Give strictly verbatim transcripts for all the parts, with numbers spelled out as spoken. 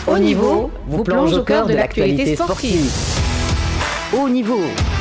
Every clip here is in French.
Haut Niveau vous plonge au cœur de l'actualité sportive. Haut Niveau.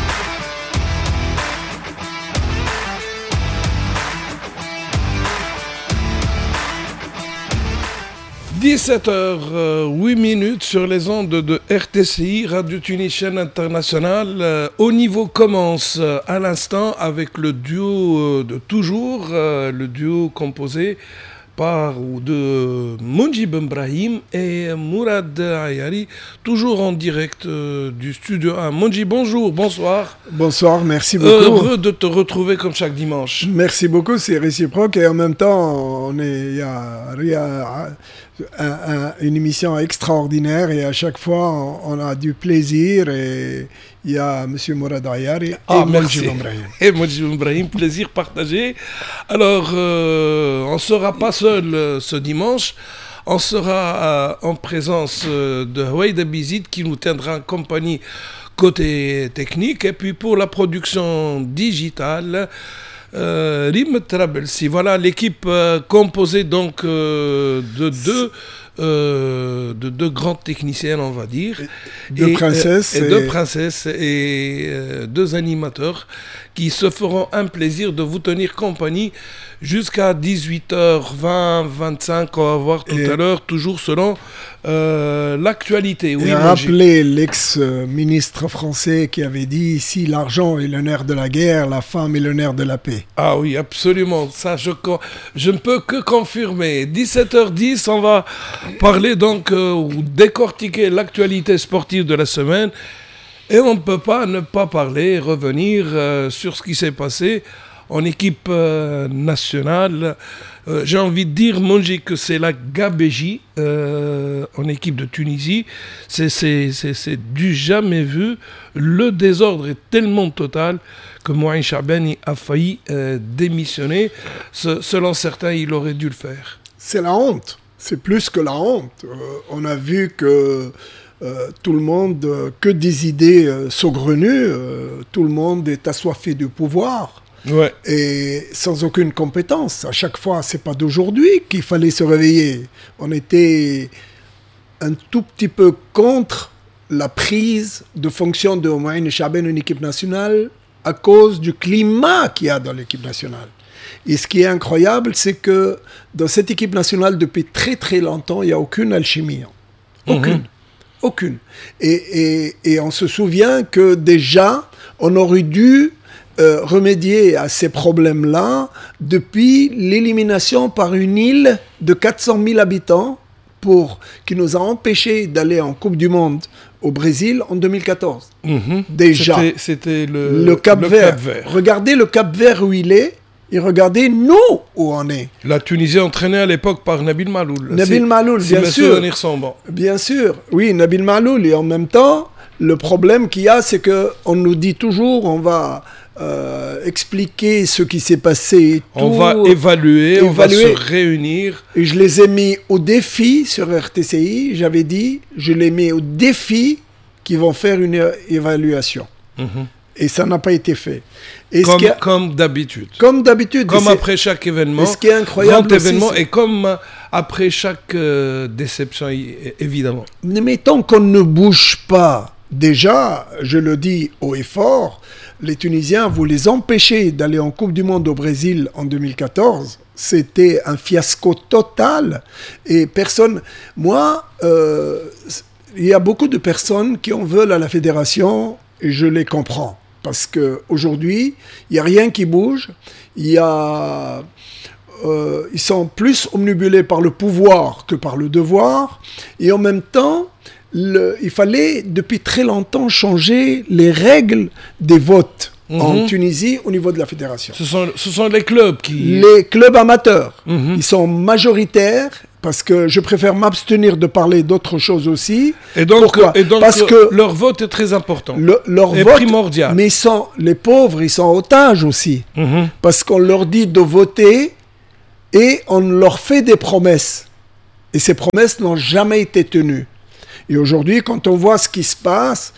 dix-sept heures huit minutes sur les ondes de R T C I, Radio Tunis Chaîne Internationale. Euh, Haut Niveau commence euh, à l'instant avec le duo euh, de toujours, euh, le duo composé par ou de Mojib Brahim et Mourad Ayari, toujours en direct euh, du studio un. Mojib, bonjour, bonsoir. Bonsoir, merci beaucoup. Heureux de te retrouver comme chaque dimanche. Merci beaucoup, c'est réciproque et en même temps, on est, il y a, il y a un, un, une émission extraordinaire et à chaque fois, on, on a du plaisir et il y a M. Mourad Ayari ah, et Mojib Brahim. Et Mojib Brahim, plaisir partagé. Alors, euh, on ne sera pas seul euh, ce dimanche. On sera euh, en présence euh, de Houaïd Abizid qui nous tiendra en compagnie côté technique. Et puis pour la production digitale, euh, Rim Trabelsi. Voilà l'équipe euh, composée donc euh, de deux... Euh, de deux grandes techniciennes, on va dire. Deux et, princesses. Et, et et... deux princesses et euh, deux animateurs qui se feront un plaisir de vous tenir compagnie jusqu'à dix-huit heures vingt, vingt-cinq, on va voir tout et... à l'heure, toujours selon euh, l'actualité. Oui, et rappelez l'ex-ministre français qui avait dit « Si l'argent est le nerf de la guerre, la femme est le nerf de la paix ». Ah oui, absolument. Ça, je, je ne peux que confirmer. dix-sept heures dix, on va parler donc euh, ou décortiquer l'actualité sportive de la semaine. Et on ne peut pas ne pas parler, revenir euh, sur ce qui s'est passé en équipe euh, nationale. Euh, j'ai envie de dire, Monji, que c'est la Gabégie euh, en équipe de Tunisie. C'est, c'est, c'est, c'est du jamais vu. Le désordre est tellement total que Mouaïn Chabani a failli euh, démissionner. Ce, selon certains, il aurait dû le faire. C'est la honte. C'est plus que la honte. Euh, on a vu que euh, tout le monde, euh, que des idées euh, saugrenues, euh, tout le monde est assoiffé du pouvoir. Ouais. Et sans aucune compétence. À chaque fois, c'est pas d'aujourd'hui qu'il fallait se réveiller. On était un tout petit peu contre la prise de fonction de Mouaïn Chabani en équipe nationale à cause du climat qu'il y a dans l'équipe nationale. Et ce qui est incroyable, c'est que dans cette équipe nationale, depuis très très longtemps, il n'y a aucune alchimie. Aucune. Mmh. Aucune. Et, et, et on se souvient que déjà, on aurait dû euh, remédier à ces problèmes-là depuis l'élimination par une île de quatre cent mille habitants pour, qui nous a empêchés d'aller en Coupe du Monde au Brésil en deux mille quatorze. Mmh. Déjà. C'était, c'était le, le, Cap, le Vert. Cap Vert. Regardez le Cap Vert où il est. Et regardez, nous, où on est. La Tunisie entraînée à l'époque par Nabil Maloul. Nabil si, Maloul, si bien sûr. Sont bons. Bien sûr, oui, Nabil Maloul. Et en même temps, le problème qu'il y a, c'est qu'on nous dit toujours, on va euh, expliquer ce qui s'est passé. Et tout, on va évaluer, évaluer, on va se réunir. Et je les ai mis au défi sur R T C I. J'avais dit, je les mets au défi qu'ils vont faire une évaluation. Mm-hmm. Et ça n'a pas été fait. Et comme, ce a... comme d'habitude. Comme d'habitude. Comme après chaque événement. Et ce qui est incroyable grand aussi, événement c'est... et comme après chaque euh, déception, évidemment. Mais mettons qu'on ne bouge pas. Déjà, je le dis haut et fort, les Tunisiens, vous les empêchez d'aller en Coupe du Monde au Brésil en deux mille quatorze. C'était un fiasco total. Et personne... Moi, euh, il y a beaucoup de personnes qui en veulent à la fédération et je les comprends. Parce qu'aujourd'hui, il n'y a rien qui bouge. Il y a, euh, ils sont plus omnibulés par le pouvoir que par le devoir. Et en même temps, le, il fallait depuis très longtemps changer les règles des votes mmh. en Tunisie au niveau de la fédération. Ce sont, ce sont les clubs qui... Les clubs amateurs. Mmh. Ils sont majoritaires. Parce que je préfère m'abstenir de parler d'autre chose aussi. Et donc, Pourquoi ? et donc Parce que leur vote est très important. Le, leur est vote, primordial. Mais ils sont, les pauvres, ils sont otages aussi. Mm-hmm. Parce qu'on leur dit de voter et on leur fait des promesses. Et ces promesses n'ont jamais été tenues. Et aujourd'hui, quand on voit ce qui se passe,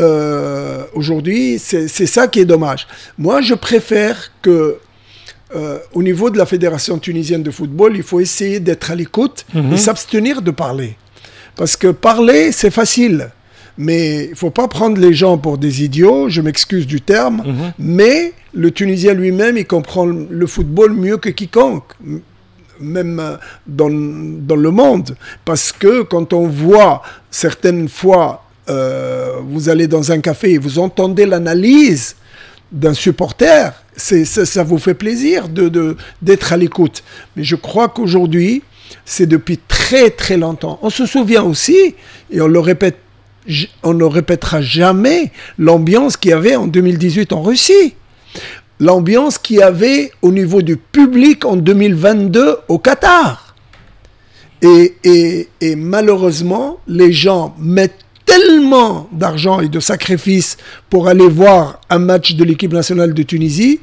euh, aujourd'hui, c'est, c'est ça qui est dommage. Moi, je préfère que Euh, au niveau de la Fédération tunisienne de football, il faut essayer d'être à l'écoute mmh. et s'abstenir de parler. Parce que parler, c'est facile. Mais il ne faut pas prendre les gens pour des idiots, je m'excuse du terme, mm-hmm. mais le Tunisien lui-même, il comprend le football mieux que quiconque, même dans, dans le monde. Parce que quand on voit certaines fois, euh, vous allez dans un café et vous entendez l'analyse d'un supporter, c'est, ça, ça vous fait plaisir de, de, d'être à l'écoute. Mais je crois qu'aujourd'hui, c'est depuis très très longtemps. On se souvient aussi, et on le répète, on ne répétera jamais l'ambiance qu'il y avait en deux mille dix-huit en Russie. L'ambiance qu'il y avait au niveau du public en deux mille vingt-deux au Qatar. Et, et, et malheureusement, les gens mettent tellement d'argent et de sacrifices pour aller voir un match de l'équipe nationale de Tunisie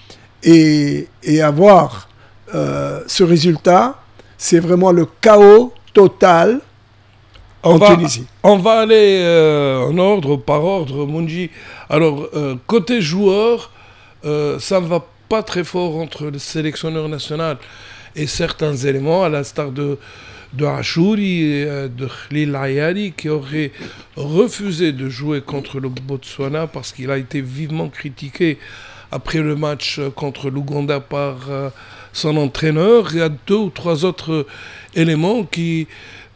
et, et avoir euh, ce résultat, c'est vraiment le chaos total. On va, on va aller euh, en ordre, par ordre, Mounji. Alors, euh, côté joueur, euh, ça ne va pas très fort entre le sélectionneur national et certains éléments, à l'instar de, de Achouri et euh, de Khalil Ayari, qui auraient refusé de jouer contre le Botswana parce qu'il a été vivement critiqué après le match contre l'Ouganda par euh, son entraîneur. Il y a deux ou trois autres éléments qui...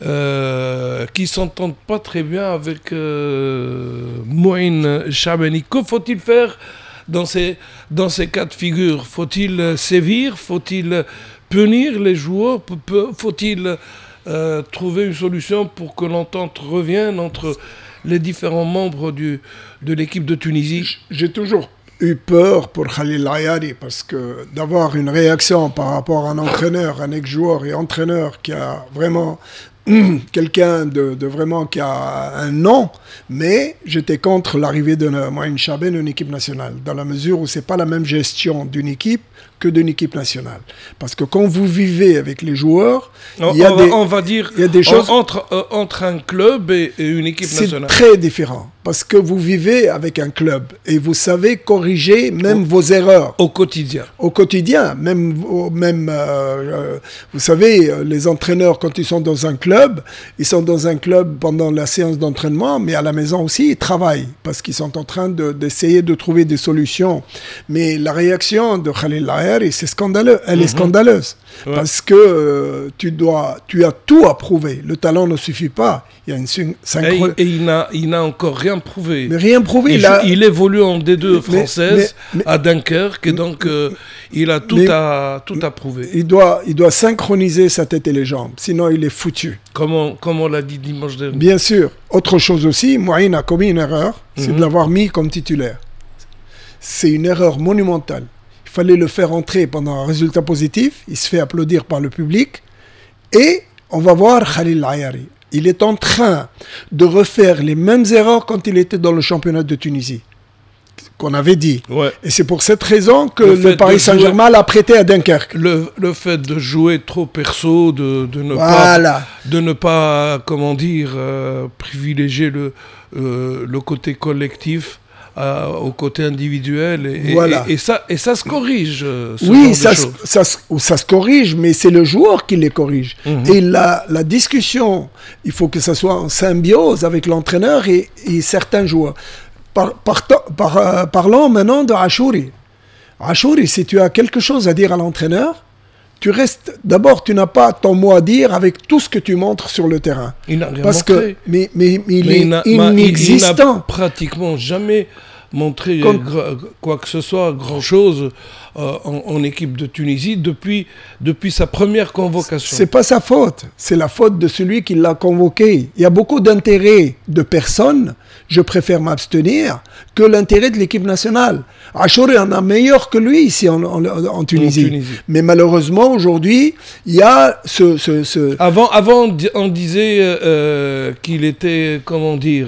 Euh, qui s'entendent pas très bien avec euh, Mouin Chabani. Que faut-il faire dans ces, dans ces cas de figure? Faut-il sévir? Faut-il punir les joueurs? Faut-il euh, trouver une solution pour que l'entente revienne entre les différents membres du, de l'équipe de Tunisie? J'ai toujours eu peur pour Khalil Ayari parce que d'avoir une réaction par rapport à un entraîneur, un ex-joueur et entraîneur qui a vraiment quelqu'un de, de vraiment qui a un nom, mais j'étais contre l'arrivée de Mouin Chaben en équipe nationale, dans la mesure où c'est pas la même gestion d'une équipe que d'une équipe nationale. Parce que quand vous vivez avec les joueurs, on, il y a on, des, va, on va dire il y a des choses entre, euh, entre un club et, et une équipe nationale. C'est très différent. Parce que vous vivez avec un club et vous savez corriger même au, vos erreurs. Au quotidien. Au quotidien. Même, même euh, vous savez, les entraîneurs, quand ils sont dans un club, ils sont dans un club pendant la séance d'entraînement, mais à la maison aussi, ils travaillent parce qu'ils sont en train de, d'essayer de trouver des solutions. Mais la réaction de Khalil Ayari, c'est scandaleux. Elle mm-hmm. est scandaleuse. Ouais. Parce que euh, tu, dois, tu as tout à prouver. Le talent ne suffit pas. Il y a une synchro... Et, et il, n'a, il n'a encore rien prouvé. Mais rien prouvé. Il, là... il évolue en D deux mais, française mais, mais, à Dunkerque et donc euh, il a tout, mais, à, tout à prouver. Il doit, il doit synchroniser sa tête et les jambes, sinon il est foutu. Comme on, comme on l'a dit dimanche dernier. Bien sûr. Autre chose aussi, Mouin a commis une erreur, c'est mm-hmm. de l'avoir mis comme titulaire. C'est une erreur monumentale. Il fallait le faire entrer pendant un résultat positif, il se fait applaudir par le public et on va voir Khalil Ayari. Il est en train de refaire les mêmes erreurs quand il était dans le championnat de Tunisie, qu'on avait dit. Ouais. Et c'est pour cette raison que le, le Paris Saint-Germain jouer, l'a prêté à Dunkerque. Le, le fait de jouer trop perso, de, de, ne, voilà. pas, de ne pas, comment dire, euh, privilégier le, euh, le côté collectif euh, au côté individuel. Et, voilà. et, et, ça, et ça se corrige. Ce oui, ça, ça, ça, ça se corrige, mais c'est le joueur qui les corrige. Mm-hmm. Et la, la discussion, il faut que ça soit en symbiose avec l'entraîneur et, et certains joueurs. Par, par, par, euh, parlons maintenant de Achouri. Achouri, si tu as quelque chose à dire à l'entraîneur, tu restes. D'abord, tu n'as pas ton mot à dire avec tout ce que tu montres sur le terrain. Il n'a rien Parce montré. Que, mais, mais, mais il mais est il inexistant. Il, il n'a pratiquement jamais montré Comme... quoi que ce soit, grand-chose euh, en, en équipe de Tunisie depuis, depuis sa première convocation. C'est pas sa faute, c'est la faute de celui qui l'a convoqué. Il y a beaucoup d'intérêt de personnes, je préfère m'abstenir, que l'intérêt de l'équipe nationale. Achouri en a meilleur que lui ici en, en, en, Tunisie. en Tunisie. Mais malheureusement, aujourd'hui, il y a ce... ce, ce... Avant, avant, on disait euh, qu'il était, comment dire...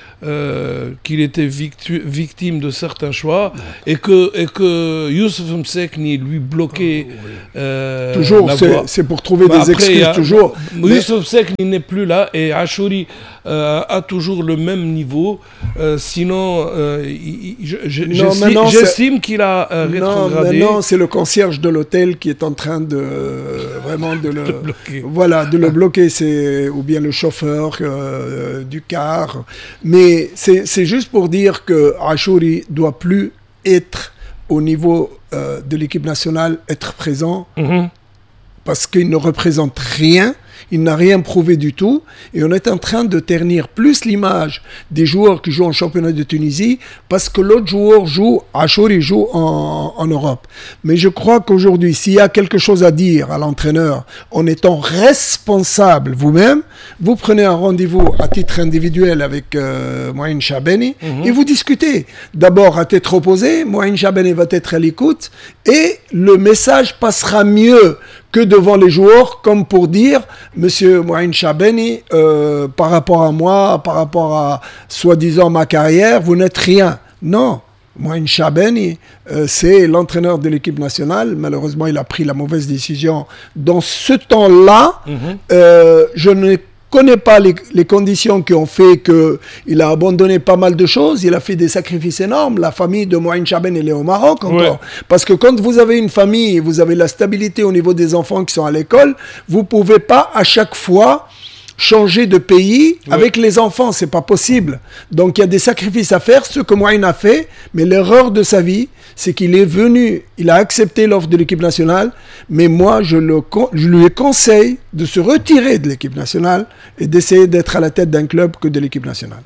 Euh, qu'il était victu- victime de certains choix et que, et que Youssef Msekni lui bloquait euh, toujours, c'est, c'est pour trouver bah des après, excuses, a, toujours. Youssef Msekni n'est plus là et Achouri euh, a toujours le même niveau. Euh, sinon, euh, il, je, je, non, j'estime, non, j'estime qu'il a euh, rétrogradé. Non, non, c'est le concierge de l'hôtel qui est en train de euh, vraiment de le, le bloquer. Voilà, de le bloquer, c'est ou bien le chauffeur euh, du car. Mais c'est, c'est juste pour dire que Achouri doit plus être au niveau euh, de l'équipe nationale, être présent, mm-hmm. parce qu'il ne représente rien. Il n'a rien prouvé du tout. Et on est en train de ternir plus l'image des joueurs qui jouent en championnat de Tunisie parce que l'autre joueur joue, Achouri joue en, en Europe. Mais je crois qu'aujourd'hui, s'il y a quelque chose à dire à l'entraîneur, en étant responsable vous-même, vous prenez un rendez-vous à titre individuel avec euh, Mouaïn Chabeni mm-hmm. et vous discutez. D'abord à tête reposée, Mouaïn Chabeni va être à l'écoute et le message passera mieux que devant les joueurs, comme pour dire, Monsieur Mouaïn Chabeni, euh, par rapport à moi, par rapport à, soi-disant, ma carrière, vous n'êtes rien. Non, Mouaïn Chabeni, euh, c'est l'entraîneur de l'équipe nationale. Malheureusement, il a pris la mauvaise décision. Dans ce temps-là, mm-hmm. euh, je ne connais pas les, les conditions qui ont fait qu'il a abandonné pas mal de choses. Il a fait des sacrifices énormes. La famille de Mouaïn Chabeni, elle est au Maroc encore. Ouais. Parce que quand vous avez une famille, vous avez la stabilité au niveau des enfants qui sont à l'école, vous ne pouvez pas à chaque fois changer de pays ouais. avec les enfants. Ce n'est pas possible. Donc il y a des sacrifices à faire, ce que Mouaïn a fait. Mais l'erreur de sa vie, c'est qu'il est venu, il a accepté l'offre de l'équipe nationale, mais moi, je, le, je lui conseille de se retirer de l'équipe nationale et d'essayer d'être à la tête d'un club que de l'équipe nationale.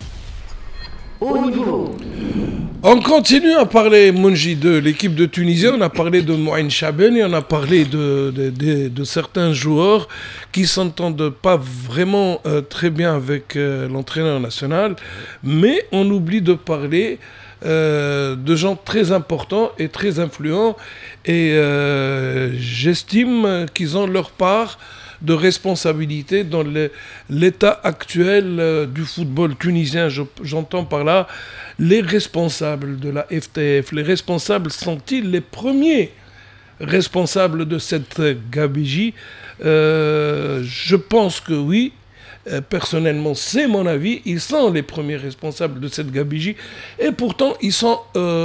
Au niveau. On continue à parler, Mounji, de l'équipe de Tunisie. On a parlé de Mouaïn Chabeni, on a parlé de, de, de, de certains joueurs qui ne s'entendent pas vraiment euh, très bien avec euh, l'entraîneur national, mais on oublie de parler Euh, de gens très importants et très influents et euh, j'estime qu'ils ont leur part de responsabilité dans le, l'état actuel euh, du football tunisien. Je, j'entends par là les responsables de la F T F. Les responsables sont-ils les premiers responsables de cette gabegie? euh, Je pense que oui. Euh, personnellement, c'est mon avis, ils sont les premiers responsables de cette gabegie et pourtant ils sont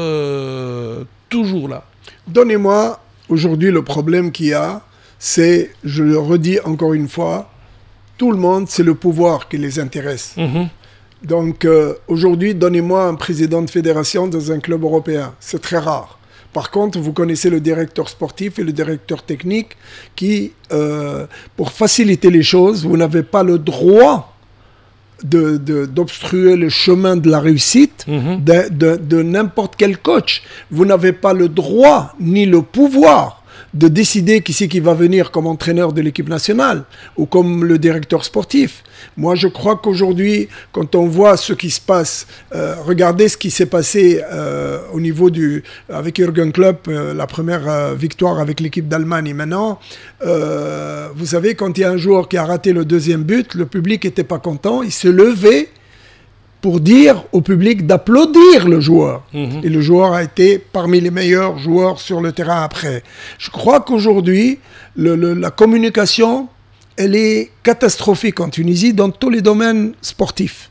euh, toujours là. Donnez-moi, aujourd'hui le problème qu'il y a, c'est, je le redis encore une fois, tout le monde, c'est le pouvoir qui les intéresse. Mm-hmm. Donc euh, aujourd'hui, donnez-moi un président de fédération dans un club européen, c'est très rare. Par contre, vous connaissez le directeur sportif et le directeur technique qui, euh, pour faciliter les choses, vous n'avez pas le droit de, de, d'obstruer le chemin de la réussite mmh. de, de, de n'importe quel coach. Vous n'avez pas le droit ni le pouvoir de décider qui c'est qui va venir comme entraîneur de l'équipe nationale ou comme le directeur sportif. Moi, je crois qu'aujourd'hui, quand on voit ce qui se passe, euh, regardez ce qui s'est passé euh, au niveau du... avec Jürgen Klopp, euh, la première euh, victoire avec l'équipe d'Allemagne. Et maintenant, euh, vous savez, quand il y a un joueur qui a raté le deuxième but, le public n'était pas content, il se levait pour dire au public d'applaudir le joueur. Mmh. Et le joueur a été parmi les meilleurs joueurs sur le terrain après. Je crois qu'aujourd'hui, le, le, la communication, elle est catastrophique en Tunisie dans tous les domaines sportifs.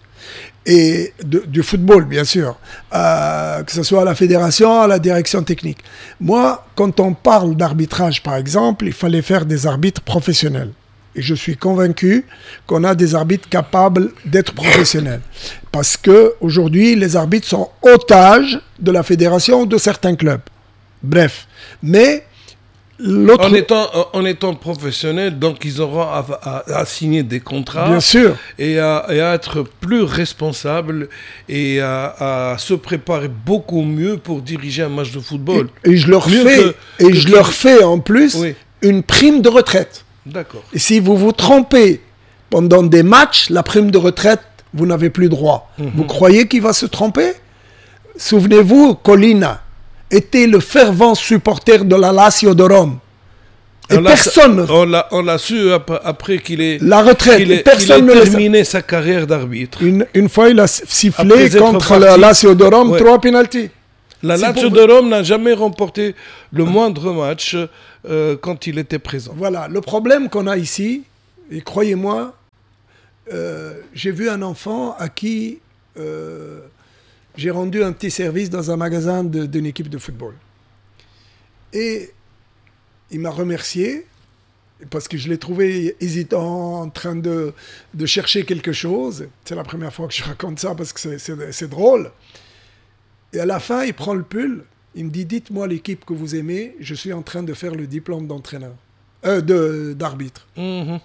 Et de, du football, bien sûr. Euh, que ce soit à la fédération, à la direction technique. Moi, quand on parle d'arbitrage, par exemple, il fallait faire des arbitres professionnels. Et je suis convaincu qu'on a des arbitres capables d'être professionnels. Parce qu'aujourd'hui, les arbitres sont otages de la fédération ou de certains clubs. Bref. Mais l'autre... En étant, en étant professionnels, donc ils auront à, à, à signer des contrats. Bien sûr. Et à, et à être plus responsables et à, à se préparer beaucoup mieux pour diriger un match de football. Et, et je leur mieux fais, que, et que je que... leur fais en plus oui. une prime de retraite. D'accord. Et si vous vous trompez pendant des matchs, la prime de retraite, vous n'avez plus droit. Mmh. Vous croyez qu'il va se tromper? Souvenez-vous, Collina était le fervent supporter de la Lazio de Rome. Et on personne... L'a, on, l'a, on l'a su après, après qu'il ait, la retraite, qu'il ait, personne qu'il ait ne terminé le... sa carrière d'arbitre. Une, une fois, il a sifflé contre la Lazio de Rome, ouais. trois pénaltys. La Lazio de Rome n'a jamais remporté le moindre match euh, quand il était présent. Voilà, le problème qu'on a ici, et croyez-moi, euh, j'ai vu un enfant à qui euh, j'ai rendu un petit service dans un magasin de, d'une équipe de football. Et il m'a remercié parce que je l'ai trouvé hésitant, en train de, de chercher quelque chose. C'est la première fois que je raconte ça parce que c'est, c'est, c'est drôle. Et à la fin, il prend le pull. Il me dit, dites-moi l'équipe que vous aimez, je suis en train de faire le diplôme d'entraîneur, euh, de, d'arbitre. Mmh.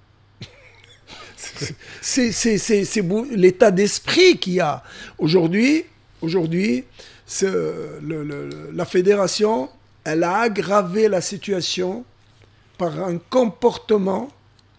c'est, c'est, c'est, c'est beau, l'état d'esprit qu'il y a. Aujourd'hui, aujourd'hui c'est, le, le, la fédération, elle a aggravé la situation par un comportement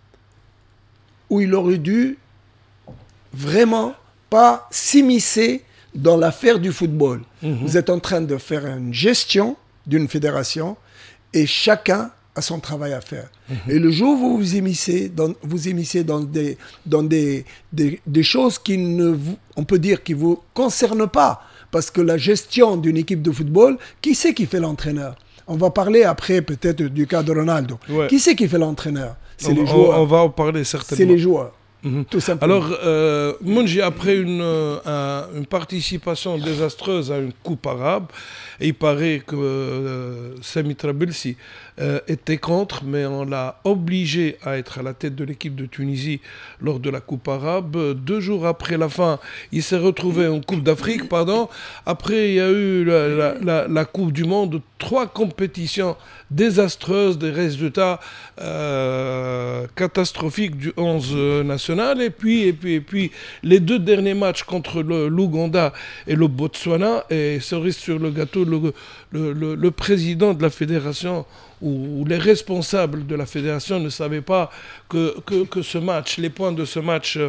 où il aurait dû vraiment pas s'immiscer dans l'affaire du football. Mmh. Vous êtes en train de faire une gestion d'une fédération et chacun a son travail à faire. Mmh. Et le jour où vous vous immiscez dans, vous immiscez dans, des, dans des, des, des choses qui ne vous, on peut dire, qui ne vous concernent pas, parce que la gestion d'une équipe de football, qui c'est qui fait l'entraîneur ? On va parler après peut-être du cas de Ronaldo. Ouais. Qui c'est qui fait l'entraîneur ? C'est on, les joueurs. On va en parler certainement. C'est les joueurs. Mmh. Tout simplement. Alors, euh, Mounji, après une, euh, une participation désastreuse à une coupe arabe, et il paraît que euh, Sami Trabelsi euh, était contre, mais on l'a obligé à être à la tête de l'équipe de Tunisie lors de la coupe arabe. Deux jours après la fin, il s'est retrouvé en Coupe d'Afrique, pardon. Après, il y a eu la, la, la, la Coupe du Monde, trois compétitions désastreuses, des résultats euh, catastrophiques du onze national, et puis, et, puis, et puis les deux derniers matchs contre le, l'Ouganda et le Botswana, et cerise sur le gâteau, le, le, le, le président de la fédération ou, ou les responsables de la fédération ne savaient pas que, que, que ce match, les points de ce match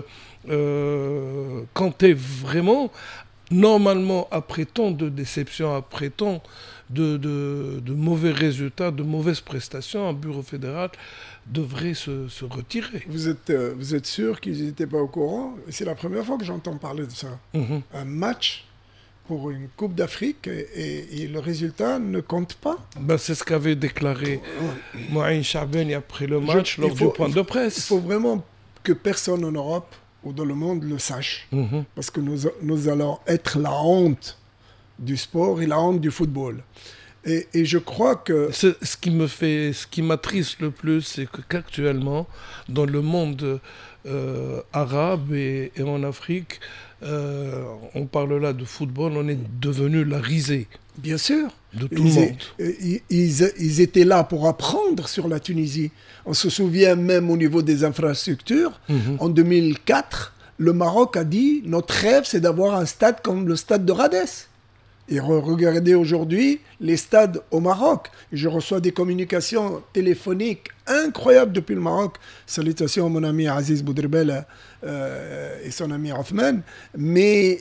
euh, comptaient vraiment. Normalement, après tant de déceptions, après tant de, de, de mauvais résultats, de mauvaises prestations, un bureau fédéral devrait se, se retirer. Vous êtes, euh, vous êtes sûr qu'ils n'étaient pas au courant ? C'est la première fois que j'entends parler de ça. Mm-hmm. Un match pour une Coupe d'Afrique et, et, et le résultat ne compte pas. Ben, c'est ce qu'avait déclaré ouais. Mouaïn Chaabani après le match Je, lors faut, du point de presse. Il faut vraiment que personne en Europe ou dans le monde le sache. Mm-hmm. Parce que nous, nous allons être la honte du sport et la honte du football. Et, et je crois que... Ce, ce qui me fait, ce qui m'attriste le plus, c'est que, qu'actuellement, dans le monde euh, arabe et, et en Afrique, euh, on parle là de football, on est devenu la risée. Bien sûr. De tout ils le monde. Ils, ils, ils étaient là pour apprendre sur la Tunisie. On se souvient même au niveau des infrastructures. Mm-hmm. En deux mille quatre, le Maroc a dit « Notre rêve, c'est d'avoir un stade comme le stade de Radès ». Et regardez aujourd'hui les stades au Maroc. Je reçois des communications téléphoniques incroyables depuis le Maroc. Salutations à mon ami Aziz Boudrbel euh, et son ami Othman. Mais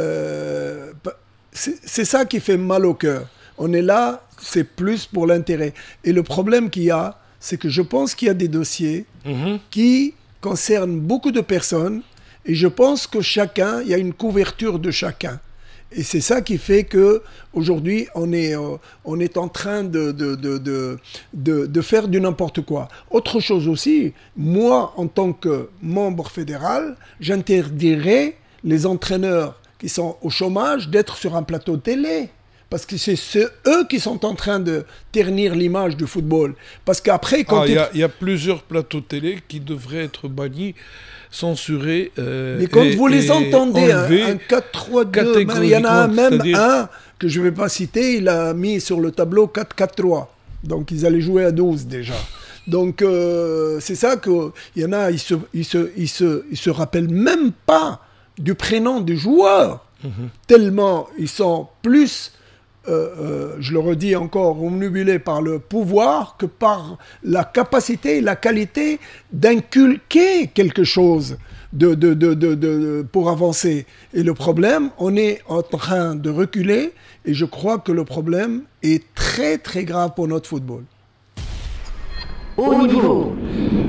euh, c'est, c'est ça qui fait mal au cœur. On est là, c'est plus pour l'intérêt. Et le problème qu'il y a, c'est que je pense qu'il y a des dossiers mmh. qui concernent beaucoup de personnes. Et je pense que chacun, il y a une couverture de chacun. Et c'est ça qui fait qu'aujourd'hui, on est, euh, on est en train de, de, de, de, de, de faire du n'importe quoi. Autre chose aussi, moi, en tant que membre fédéral, j'interdirais les entraîneurs qui sont au chômage d'être sur un plateau télé. Parce que c'est, c'est eux qui sont en train de ternir l'image du football. Parce qu'après, quand... Il ah, y, y a plusieurs plateaux télé qui devraient être bannis, censurés. Euh, Mais quand et, vous les entendez, un, un quatre trois deux, il y en a un, même un que je ne vais pas citer, il a mis sur le tableau quatre quatre trois. Donc ils allaient jouer à douze déjà. Donc euh, c'est ça qu'il y en a, ils ne se, ils se, ils se, ils se rappellent même pas du prénom du joueur. Mm-hmm. Tellement ils sont plus... Euh, euh, je le redis encore, omnibulé par le pouvoir que par la capacité et la qualité d'inculquer quelque chose de, de, de, de, de, pour avancer. Et le problème, on est en train de reculer et je crois que le problème est très très grave pour notre football. Haut niveau.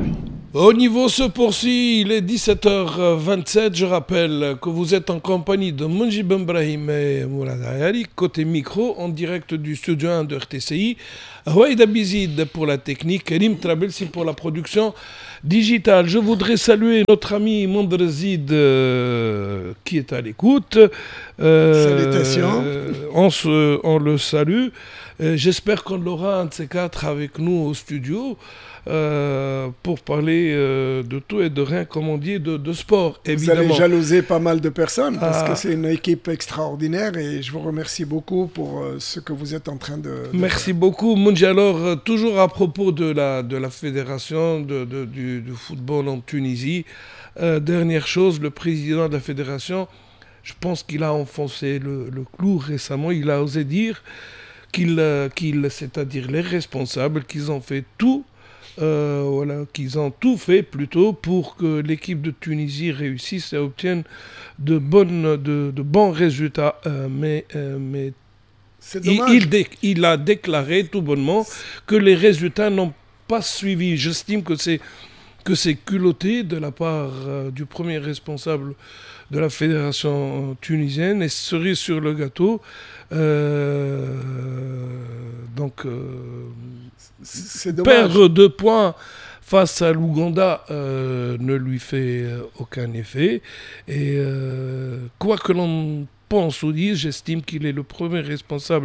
Au niveau se poursuit, il est dix-sept heures vingt-sept. Je rappelle que vous êtes en compagnie de Mounjib Ibrahim et Mourad Ayari, côté micro, en direct du studio un de R T C I. Waïda Bizid pour la technique, Rim Trabelsi pour la production digitale. Je voudrais saluer notre ami Mondrezid euh, qui est à l'écoute. Euh, Salutations. Euh, on, se, on le salue. Euh, j'espère qu'on l'aura un de ces quatre avec nous au studio. Euh, pour parler euh, de tout et de rien, comme on dit, de, de sport, évidemment. Vous allez jalouser pas mal de personnes parce ah. que c'est une équipe extraordinaire et je vous remercie beaucoup pour euh, ce que vous êtes en train de, de Merci faire. beaucoup, Mounji. Alors, euh, toujours à propos de la, de la fédération de, de, du, du football en Tunisie, euh, dernière chose, le président de la fédération, je pense qu'il a enfoncé le, le clou récemment, il a osé dire qu'il, euh, qu'il c'est-à-dire les responsables, qu'ils ont fait tout Euh, voilà, qu'ils ont tout fait plutôt pour que l'équipe de Tunisie réussisse et obtienne de, bonnes, de, de bons résultats. Euh, mais euh, mais c'est il, dommage. Il, dé, il a déclaré tout bonnement que les résultats n'ont pas suivi. J'estime que c'est, que c'est culotté de la part euh, du premier responsable de la fédération tunisienne et cerise sur le gâteau. Euh, donc... Euh, C'est dommage. Perdre deux points face à l'Ouganda euh, ne lui fait euh, aucun effet. Et euh, quoi que l'on pense ou dise, j'estime qu'il est le premier responsable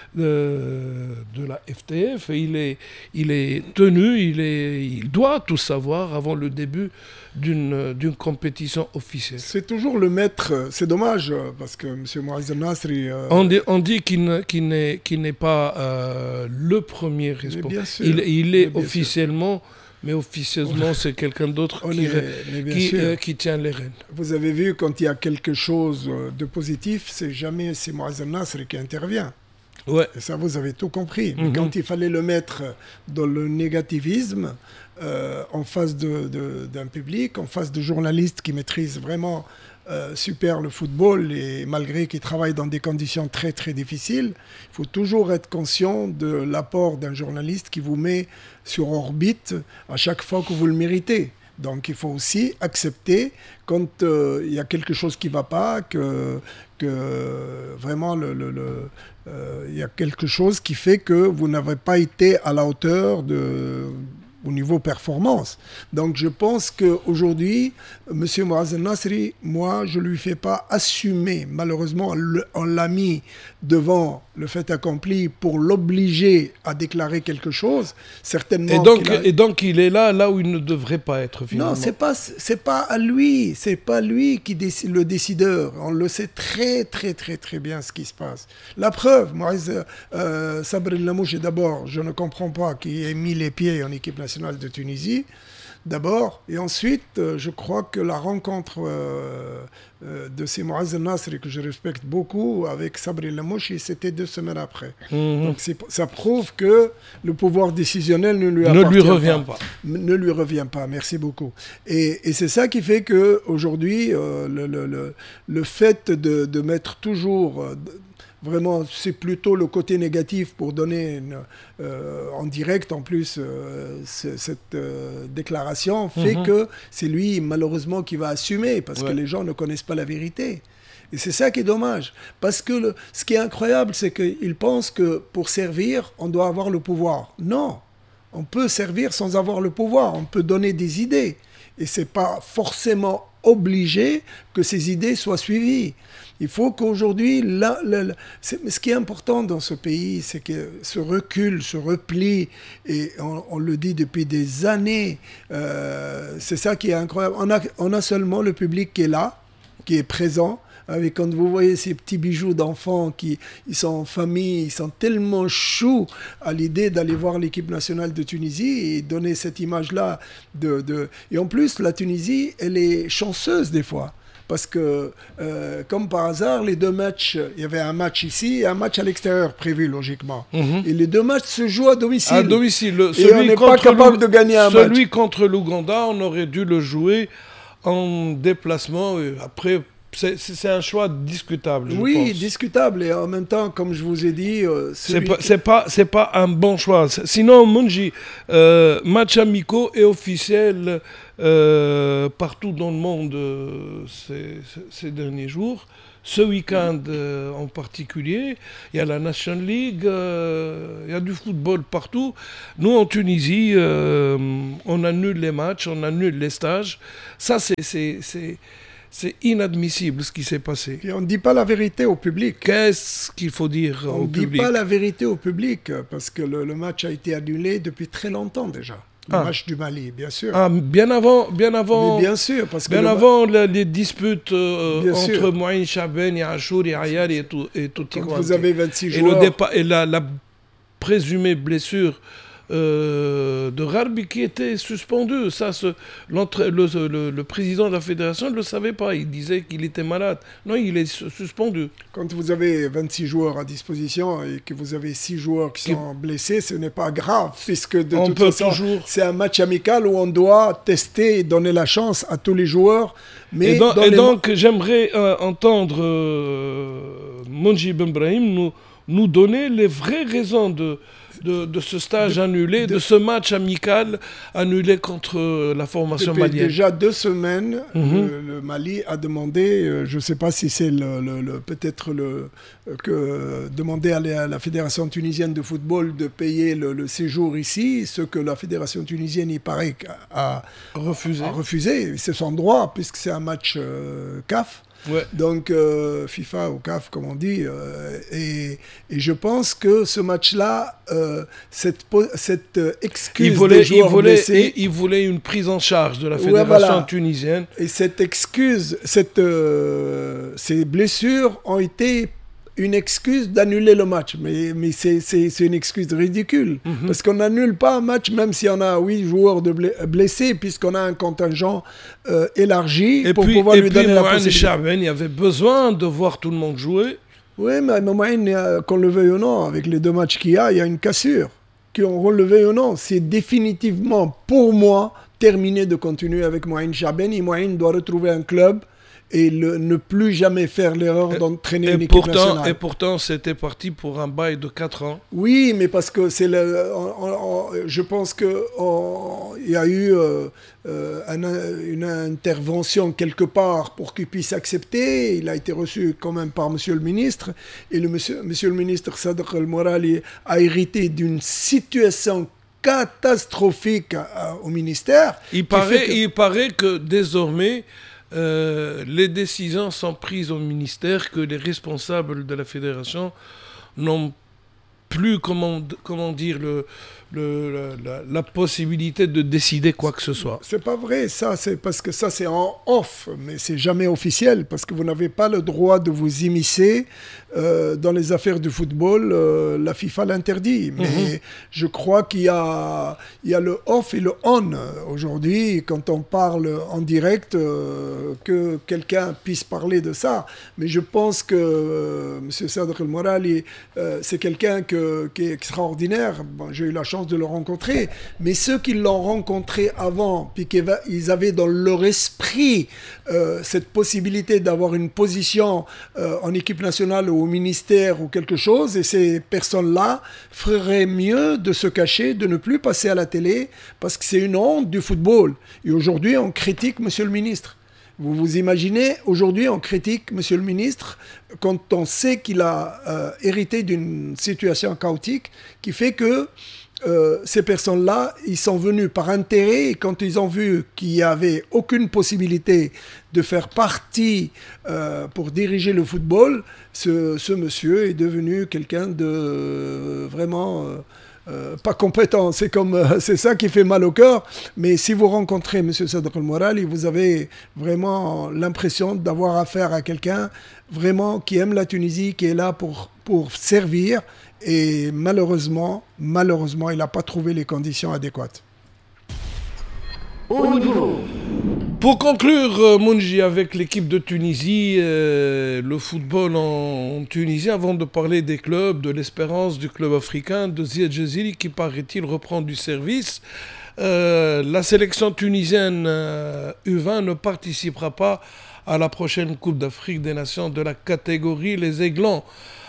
de, de la F T F. Et il est, il est tenu, il, est, il doit tout savoir avant le début d'une, d'une compétition officielle. C'est toujours le maître. C'est dommage parce que M. Moaz Nasri... Euh... On dit, on dit qu'il, ne, qu'il, n'est, qu'il n'est pas euh, le premier responsable. Il, il est officiellement... Sûr. Mais officieusement, c'est quelqu'un d'autre qui, est, qui, euh, qui tient les rênes. Vous avez vu, quand il y a quelque chose de positif, c'est jamais c'est Moaz Nasri qui intervient. Ouais. Et ça, vous avez tout compris. Mm-hmm. Mais quand il fallait le mettre dans le négativisme, euh, en face de, de, d'un public, en face de journalistes qui maîtrisent vraiment euh, super le football, et malgré qu'ils travaillent dans des conditions très très difficiles, il faut toujours être conscient de l'apport d'un journaliste qui vous met sur orbite à chaque fois que vous le méritez. Donc il faut aussi accepter quand euh, il y a quelque chose qui ne va pas, que, que vraiment le, le, le, euh, il y a quelque chose qui fait que vous n'avez pas été à la hauteur de... au niveau performance. Donc je pense qu'aujourd'hui, M. Moaz Nasri, moi, je ne lui fais pas assumer. Malheureusement, on l'a mis devant le fait accompli pour l'obliger à déclarer quelque chose. Certainement. Et donc, a... et donc il est là, là où il ne devrait pas être finalement. Non, ce n'est pas, c'est pas à lui. Ce n'est pas lui qui décide, le décideur. On le sait très, très, très, très bien ce qui se passe. La preuve, Moaz euh, Sabri Lamouche, d'abord, je ne comprends pas qui ait mis les pieds en équipe nationale de Tunisie, d'abord, et ensuite, euh, je crois que la rencontre euh, euh, de ces Moaz Nasri, que je respecte beaucoup, avec Sabri Lamouchi, c'était deux semaines après. Mm-hmm. Donc c'est, ça prouve que le pouvoir décisionnel ne lui, ne lui revient pas. pas. Ne lui revient pas, merci beaucoup. Et, et c'est ça qui fait qu'aujourd'hui, euh, le, le, le, le fait de, de mettre toujours... Euh, Vraiment, c'est plutôt le côté négatif pour donner une, euh, en direct, en plus, euh, c- cette euh, déclaration fait mm-hmm. que c'est lui, malheureusement, qui va assumer, parce ouais. que les gens ne connaissent pas la vérité. Et c'est ça qui est dommage. Parce que le, ce qui est incroyable, c'est qu'ils pensent que pour servir, on doit avoir le pouvoir. Non, on peut servir sans avoir le pouvoir. On peut donner des idées. Et ce n'est pas forcément obligé que ces idées soient suivies. Il faut qu'aujourd'hui, là, là, là, ce qui est important dans ce pays, c'est que ce recul, ce repli, et on, on le dit depuis des années, euh, c'est ça qui est incroyable. On a, on a seulement le public qui est là, qui est présent. Avec, quand vous voyez ces petits bijoux d'enfants qui ils sont en famille, ils sont tellement choux à l'idée d'aller voir l'équipe nationale de Tunisie et donner cette image-là. De, de... Et en plus, la Tunisie, elle est chanceuse des fois. Parce que, euh, comme par hasard, les deux matchs, il y avait un match ici et un match à l'extérieur prévu, logiquement. Mm-hmm. Et les deux matchs se jouent à domicile. À domicile. Le, et on n'est pas capable de gagner un celui match. Contre l'Ouganda, on aurait dû le jouer en déplacement. Et après, c'est, c'est un choix discutable. Oui, je pense. discutable. Et en même temps, comme je vous ai dit... Euh, c'est, pas, qui... c'est, pas, c'est pas un bon choix. Sinon, Mounji, euh, match amicaux et officiel euh, partout dans le monde euh, ces, ces derniers jours. Ce week-end euh, en particulier, il y a la National League, euh, il y a du football partout. Nous, en Tunisie, euh, on annule les matchs, on annule les stages. Ça, c'est, c'est, c'est, c'est inadmissible ce qui s'est passé. Et on ne dit pas la vérité au public. Qu'est-ce qu'il faut dire on au public ? On ne dit pas la vérité au public, parce que le, le match a été annulé depuis très longtemps déjà. Le ah. match du Mali, bien sûr. Ah, bien avant, bien avant. Mais bien sûr, parce que bien le... avant la, les disputes euh, entre Mouaïn Chaben et Achour et Ayar et tout et tout. Quand vous avez vingt-six et joueurs. Le dépa- et la, la présumée blessure euh, de Rarbi qui était suspendue. Ça, ce, le, le, le président de la fédération ne le savait pas. Il disait qu'il était malade. Non, il est suspendu. Quand vous avez vingt-six joueurs à disposition et que vous avez six joueurs qui, qui... sont blessés, ce n'est pas grave, puisque de on toute peut façon, toujours... c'est un match amical où on doit tester et donner la chance à tous les joueurs. Mais et, dans, dans et les... donc, j'aimerais euh, entendre euh, Mounji Ben Brahim nous, nous donner les vraies raisons de... De, de ce stage de, annulé, de, de ce match amical annulé contre la formation depuis malienne. Déjà deux semaines, mm-hmm. le, le Mali a demandé, euh, je ne sais pas si c'est le, le, le, peut-être le, euh, que demander à la, à la Fédération tunisienne de football de payer le, le séjour ici, ce que la Fédération tunisienne, il paraît, a, refusé. a refusé. C'est son droit, puisque c'est un match euh, C A F. Ouais. Donc euh, FIFA ou C A F comme on dit euh, et, et je pense que ce match-là euh, cette, cette euh, excuse il voulait, des joueurs il voulait, blessés, il, il voulait une prise en charge de la fédération ouais, voilà. tunisienne et cette excuse cette, euh, ces blessures ont été une excuse d'annuler le match, mais, mais c'est, c'est, c'est une excuse ridicule, mm-hmm. parce qu'on n'annule pas un match même si on a huit joueurs de blessés, puisqu'on a un contingent euh, élargi et pour puis, pouvoir et lui puis donner la Mouaïn possibilité. Chaben, il y avait besoin de voir tout le monde jouer. Oui, mais Mouaïn, qu'on le veuille ou non, avec les deux matchs qu'il y a, il y a une cassure. Qu'on le veuille ou non, c'est définitivement, pour moi, terminé de continuer avec Mouaïn Chaben, et Mouaïn doit retrouver un club et le, ne plus jamais faire l'erreur d'entraîner et une équipe pourtant, nationale. Et pourtant, c'était parti pour un bail de quatre ans. Oui, mais parce que c'est le, on, on, je pense qu'il y a eu euh, euh, un, une intervention quelque part pour qu'il puisse accepter. Il a été reçu quand même par monsieur le ministre. Et le monsieur, monsieur le ministre Sadr El-Morali a hérité d'une situation catastrophique à, au ministère. Il paraît, que... il paraît que désormais... Euh, les décisions sont prises au ministère, que les responsables de la fédération n'ont plus, comment, comment dire, le, le, la, la possibilité de décider quoi que ce soit. C'est pas vrai, ça, c'est parce que ça, c'est en off, mais c'est jamais officiel, parce que vous n'avez pas le droit de vous immiscer euh, dans les affaires du football. Euh, la FIFA l'interdit, mais mm-hmm. je crois qu'il y a, il y a le off et le on. Aujourd'hui, quand on parle en direct, euh, que quelqu'un puisse parler de ça. Mais je pense que euh, M. Sadr El-Morali, euh, c'est quelqu'un que, qui est extraordinaire. Bon, j'ai eu la chance de le rencontrer, mais ceux qui l'ont rencontré avant, puis qu'ils avaient dans leur esprit euh, cette possibilité d'avoir une position euh, en équipe nationale ou au ministère ou quelque chose, et ces personnes-là feraient mieux de se cacher, de ne plus passer à la télé, parce que c'est une honte du football. Et aujourd'hui, on critique Monsieur le ministre. Vous vous imaginez, aujourd'hui, on critique Monsieur le ministre quand on sait qu'il a euh, hérité d'une situation chaotique qui fait que Euh, ces personnes-là, ils sont venus par intérêt, et quand ils ont vu qu'il n'y avait aucune possibilité de faire partie euh, pour diriger le football, ce, ce monsieur est devenu quelqu'un de euh, vraiment euh, euh, pas compétent. C'est comme, euh, c'est ça qui fait mal au cœur. Mais si vous rencontrez M. Sadr El-Morali, vous avez vraiment l'impression d'avoir affaire à quelqu'un vraiment qui aime la Tunisie, qui est là pour, pour servir. Et malheureusement, malheureusement, il n'a pas trouvé les conditions adéquates. Haut niveau. Pour conclure, euh, Mounji, avec l'équipe de Tunisie, euh, le football en, en Tunisie, avant de parler des clubs, de l'Espérance, du club africain, de Ziad Jazili, qui paraît-il reprend du service, euh, la sélection tunisienne euh, U vingt ne participera pas à la prochaine Coupe d'Afrique des Nations de la catégorie. Les Aiglons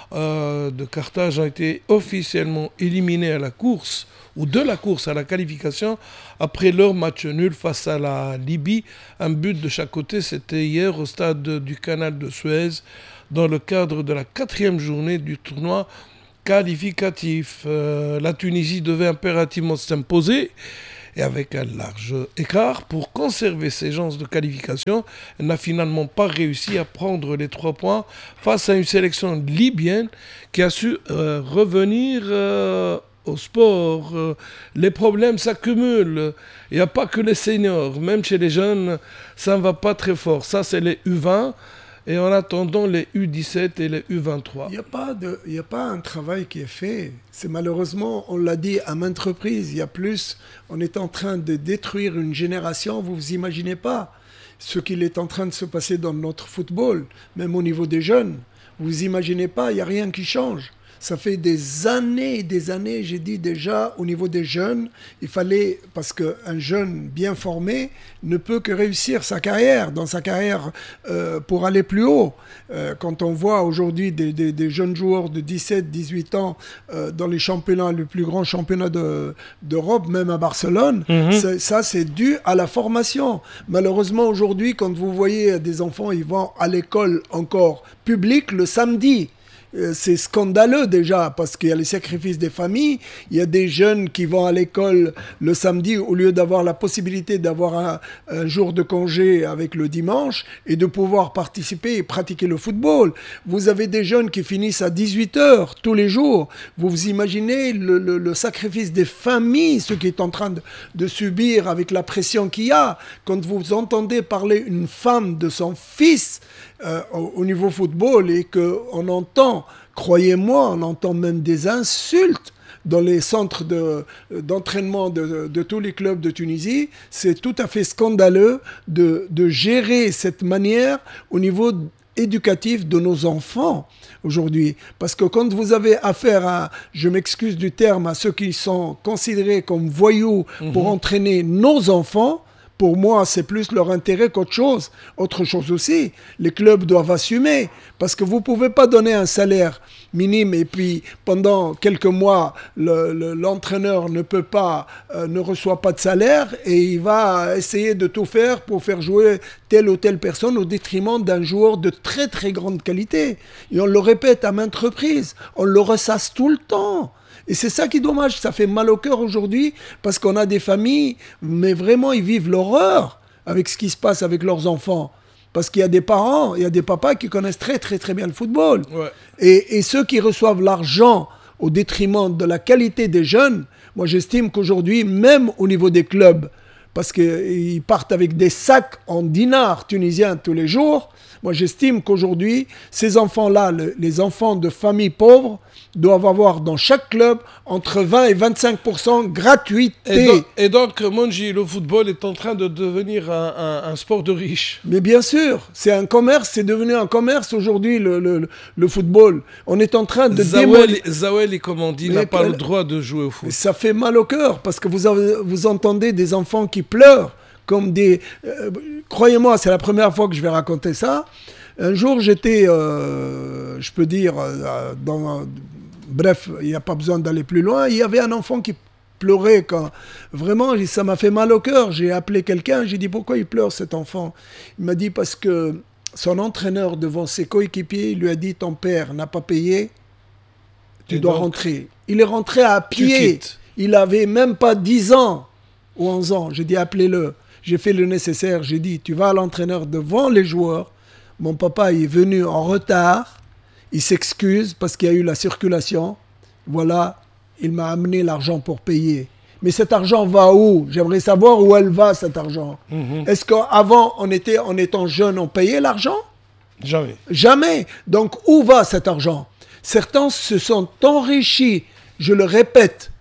euh, de Carthage ont été officiellement éliminés à la course ou de la course à la qualification après leur match nul face à la Libye. Un but de chaque côté, c'était hier au stade du Canal de Suez dans le cadre de la quatrième journée du tournoi qualificatif. Euh, la Tunisie devait impérativement s'imposer et avec un large écart pour conserver ses chances de qualification. Elle n'a finalement pas réussi à prendre les trois points face à une sélection libyenne qui a su euh, revenir euh, au sport. Euh, les problèmes s'accumulent. Il n'y a pas que les seniors. Même chez les jeunes, ça ne va pas très fort. Ça, c'est les U vingt. Et en attendant les U dix-sept et les U vingt-trois. Il n'y a pas de, il n'y a pas un travail qui est fait. C'est malheureusement, on l'a dit à maintes reprises, il y a plus, on est en train de détruire une génération, vous vous imaginez pas ce qu'il est en train de se passer dans notre football, même au niveau des jeunes. Vous vous imaginez pas, il n'y a rien qui change. Ça fait des années et des années, j'ai dit déjà, au niveau des jeunes, il fallait, parce qu'un jeune bien formé ne peut que réussir sa carrière, dans sa carrière euh, pour aller plus haut. Euh, quand on voit aujourd'hui des, des, des jeunes joueurs de dix-sept, dix-huit ans euh, dans les championnats, le plus grand championnat de, d'Europe, même à Barcelone, mm-hmm. c'est, ça c'est dû à la formation. Malheureusement aujourd'hui, quand vous voyez des enfants, ils vont à l'école encore publique le samedi. C'est scandaleux déjà parce qu'il y a les sacrifices des familles, il y a des jeunes qui vont à l'école le samedi au lieu d'avoir la possibilité d'avoir un, un jour de congé avec le dimanche et de pouvoir participer et pratiquer le football. Vous avez des jeunes qui finissent à dix-huit heures tous les jours. Vous vous imaginez le, le, le sacrifice des familles, ce qui est en train de, de subir avec la pression qu'il y a. Quand vous entendez parler une femme de son fils euh, au, au niveau football et qu'on entend, croyez-moi, on entend même des insultes dans les centres de, d'entraînement de, de tous les clubs de Tunisie. C'est tout à fait scandaleux de, de gérer cette manière au niveau éducatif de nos enfants aujourd'hui. Parce que quand vous avez affaire à, je m'excuse du terme, à ceux qui sont considérés comme voyous mmh. pour entraîner nos enfants, pour moi, c'est plus leur intérêt qu'autre chose. Autre chose aussi, les clubs doivent assumer. Parce que vous ne pouvez pas donner un salaire minime et puis pendant quelques mois, le, le, l'entraîneur ne peut pas, euh, ne reçoit pas de salaire et il va essayer de tout faire pour faire jouer telle ou telle personne au détriment d'un joueur de très très grande qualité. Et on le répète à maintes reprises, on le ressasse tout le temps. Et c'est ça qui est dommage, ça fait mal au cœur aujourd'hui parce qu'on a des familles, mais vraiment ils vivent l'horreur avec ce qui se passe avec leurs enfants. Parce qu'il y a des parents, il y a des papas qui connaissent très très très bien le football. Ouais. Et, et ceux qui reçoivent l'argent au détriment de la qualité des jeunes, moi j'estime qu'aujourd'hui, même au niveau des clubs, parce qu'ils partent avec des sacs en dinars tunisiens tous les jours, moi j'estime qu'aujourd'hui, ces enfants-là, le, les enfants de familles pauvres, doivent avoir dans chaque club entre vingt et vingt-cinq pour cent gratuité. Et donc, et donc Monji, le football est en train de devenir un, un, un sport de riches. Mais bien sûr, c'est un commerce, c'est devenu un commerce aujourd'hui, le, le, le football. On est en train de démolir... Zawel, comme on dit, n'a pas le droit de jouer au foot. Ça fait mal au cœur, parce que vous, avez, vous entendez des enfants qui pleurent, comme des... Euh, croyez-moi, c'est la première fois que je vais raconter ça. Un jour, j'étais, euh, je peux dire, euh, dans... Bref, il n'y a pas besoin d'aller plus loin. Il y avait un enfant qui pleurait quand... Vraiment, ça m'a fait mal au cœur. J'ai appelé quelqu'un, j'ai dit, pourquoi il pleure cet enfant? Il m'a dit, parce que son entraîneur, devant ses coéquipiers, il lui a dit, ton père n'a pas payé, tu Et dois donc, rentrer. Il est rentré à pied. Il n'avait même pas dix ans ou onze ans. J'ai dit, appelez-le. J'ai fait le nécessaire. J'ai dit, tu vas à l'entraîneur devant les joueurs. Mon papa est venu en retard. Il s'excuse parce qu'il y a eu la circulation. Voilà, il m'a amené l'argent pour payer. Mais cet argent va où? J'aimerais savoir où elle va, cet argent. Mmh. Est-ce qu'avant, on était, en étant jeune, on payait l'argent? Jamais. Jamais. Donc, où va cet argent? Certains se sont enrichis, je le répète,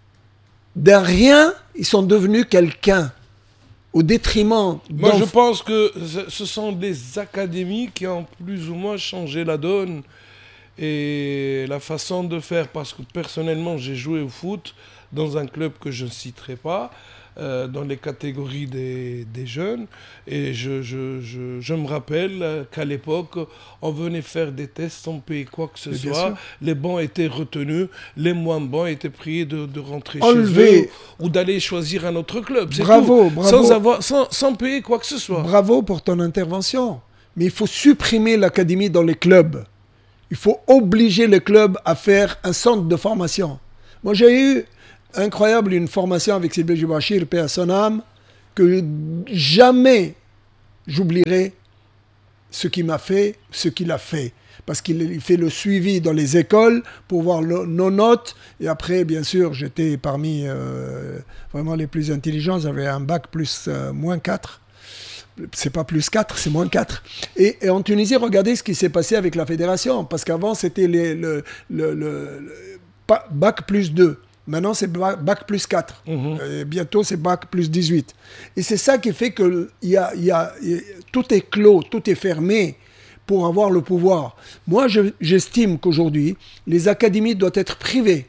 d'un rien, ils sont devenus quelqu'un. Au détriment... Moi, je pense que ce sont des académies qui ont plus ou moins changé la donne et la façon de faire. Parce que personnellement, j'ai joué au foot dans un club que je ne citerai pas. euh, dans les catégories des, des jeunes. Et je, je, je, je me rappelle qu'à l'époque, on venait faire des tests sans payer quoi que ce Mais soit. Les bons étaient retenus, les moins bons étaient priés de, de rentrer Enlever. chez eux ou d'aller choisir un autre club. C'est Bravo, tout, bravo. Sans, avoir, sans, sans payer quoi que ce soit. Bravo pour ton intervention. Mais il faut supprimer l'académie dans les clubs. Il faut obliger les clubs à faire un centre de formation. Moi, j'ai eu, incroyable, une formation avec Sylvain Jubachir, paix à son âme, que jamais j'oublierai ce qu'il m'a fait, ce qu'il a fait. Parce qu'il fait le suivi dans les écoles pour voir le, nos notes. Et après, bien sûr, j'étais parmi euh, vraiment les plus intelligents. J'avais un bac plus euh, moins quatre. C'est pas plus quatre, c'est moins quatre. Et, et en Tunisie, regardez ce qui s'est passé avec la fédération. Parce qu'avant, c'était les, le, le, le, le bac plus deux. Maintenant, c'est bac plus quatre. Mmh. Et bientôt, c'est bac plus dix-huit. Et c'est ça qui fait que y a, y a, y a, tout est clos, tout est fermé pour avoir le pouvoir. Moi, je, j'estime qu'aujourd'hui, les académies doivent être privées.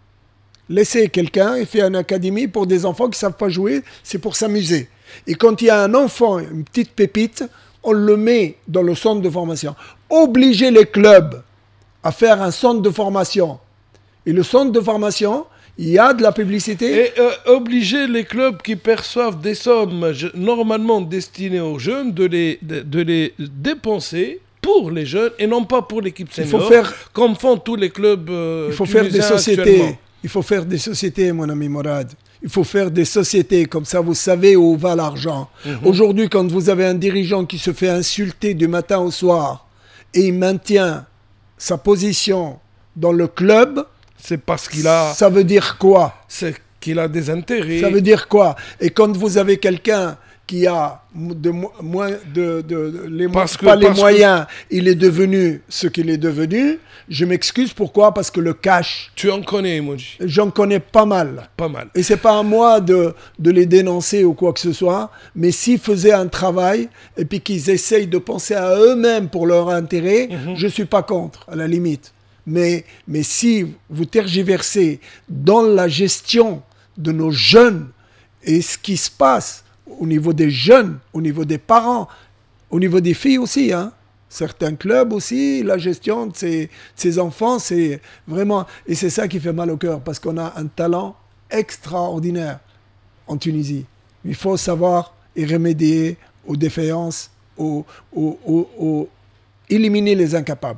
Laissez quelqu'un et faire une académie pour des enfants qui ne savent pas jouer, c'est pour s'amuser. Et quand il y a un enfant, une petite pépite, on le met dans le centre de formation. Obligez les clubs à faire un centre de formation. Et le centre de formation, il y a de la publicité. Et euh, obliger les clubs qui perçoivent des sommes je, normalement destinées aux jeunes de les, de, de les dépenser pour les jeunes et non pas pour l'équipe senior, il faut faire, comme font tous les clubs euh, il faut faire des sociétés. Il faut faire des sociétés, mon ami Morad. Il faut faire des sociétés, comme ça vous savez où va l'argent. Mmh. Aujourd'hui, quand vous avez un dirigeant qui se fait insulter du matin au soir et il maintient sa position dans le club, c'est parce qu'il a... Ça veut dire quoi? C'est qu'il a des intérêts. Ça veut dire quoi? Et quand vous avez quelqu'un qui a de moins de, de, de les, parce que, pas les moyens, que... il est devenu ce qu'il est devenu. Je m'excuse, pourquoi? Parce que le cash... Tu en connais, Moji? J'en connais pas mal. Pas mal. Et c'est pas à moi de, de les dénoncer ou quoi que ce soit, mais s'ils faisaient un travail et puis qu'ils essayent de penser à eux-mêmes pour leur intérêt, mm-hmm. je suis pas contre, à la limite. Mais, mais si vous tergiversez dans la gestion de nos jeunes et ce qui se passe au niveau des jeunes, au niveau des parents, au niveau des filles aussi, hein. Certains clubs aussi, la gestion de ces, ces enfants, c'est vraiment... Et c'est ça qui fait mal au cœur, parce qu'on a un talent extraordinaire en Tunisie. Il faut savoir y remédier aux défaillances, aux, aux, aux, aux éliminer les incapables.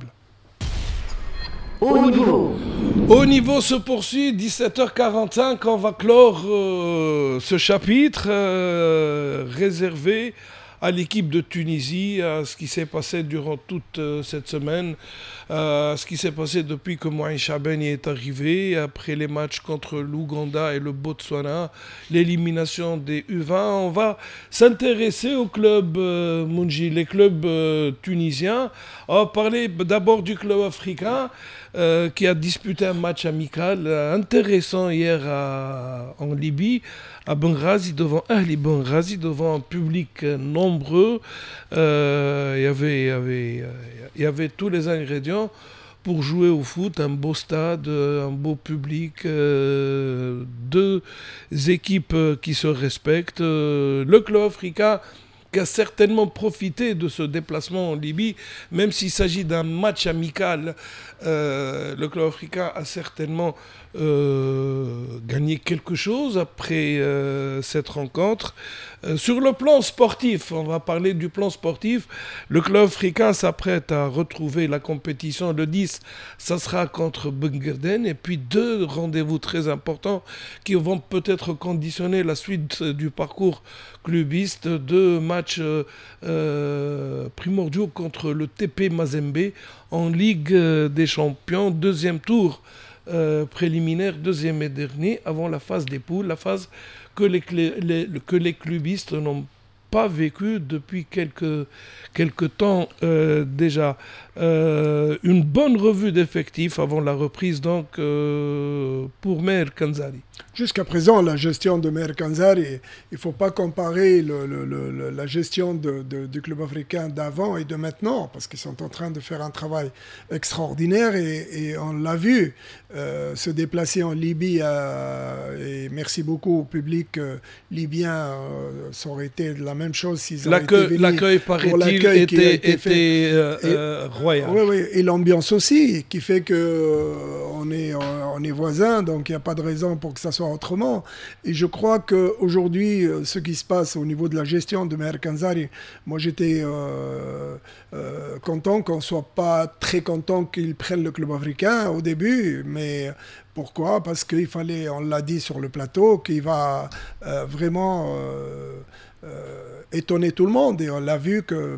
Haut niveau. Haut niveau se poursuit, dix-sept heures quarante-cinq, on va clore euh, ce chapitre euh, réservé à l'équipe de Tunisie, à ce qui s'est passé durant toute euh, cette semaine, euh, à ce qui s'est passé depuis que Mouaïn Chaben y est arrivé, après les matchs contre l'Ouganda et le Botswana, l'élimination des U vingt. On va s'intéresser aux clubs, euh, Mounji, les clubs euh, tunisiens. On va parler d'abord du club africain, Euh, qui a disputé un match amical euh, intéressant hier à, en Libye, à Benghazi, devant Ahli Benghazi, devant un public euh, nombreux. Euh, y avait, y avait, euh, y avait tous les ingrédients pour jouer au foot, un beau stade, un beau public, euh, deux équipes qui se respectent. Euh, le club africain qui a certainement profité de ce déplacement en Libye, même s'il s'agit d'un match amical, euh, le club africain a certainement euh, gagné quelque chose après euh, cette rencontre. Euh, sur le plan sportif, on va parler du plan sportif, le club africain s'apprête à retrouver la compétition le dix, ça sera contre Benguerden, et puis deux rendez-vous très importants qui vont peut-être conditionner la suite du parcours clubiste, deux matchs euh, euh, primordiaux contre le T P Mazembe en Ligue des Champions, deuxième tour euh, préliminaire, deuxième et dernier, avant la phase des poules, la phase que les, les, que les clubistes n'ont pas vécu depuis quelques, quelques temps euh, déjà. Euh, une bonne revue d'effectifs avant la reprise donc euh, pour Meher Kanzali. Jusqu'à présent, la gestion de Meher Khanzari, il ne faut pas comparer le, le, le, la gestion de, de, du club africain d'avant et de maintenant, parce qu'ils sont en train de faire un travail extraordinaire et, et on l'a vu euh, se déplacer en Libye. Euh, et merci beaucoup au public euh, libyen. Euh, ça aurait été la même chose s'ils avaient été venus. L'accueil, paraît-il, était, était, était euh, et, euh, royal. Oui, oui, et l'ambiance aussi, qui fait qu'on euh, est, on est voisins, donc il n'y a pas de raison pour que ça soit autrement. Et je crois qu'aujourd'hui, ce qui se passe au niveau de la gestion de Meher Khanzari, moi j'étais euh, euh, content qu'on ne soit pas très content qu'ils prennent le club africain au début, mais pourquoi ? Parce qu'il fallait, on l'a dit sur le plateau, qu'il va euh, vraiment euh, euh, étonner tout le monde. Et on l'a vu que